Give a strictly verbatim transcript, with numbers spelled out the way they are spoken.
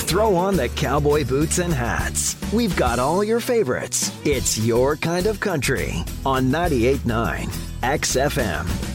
throw on the cowboy boots and hats. We've got all your favorites. It's your kind of country on ninety-eight point nine X F M.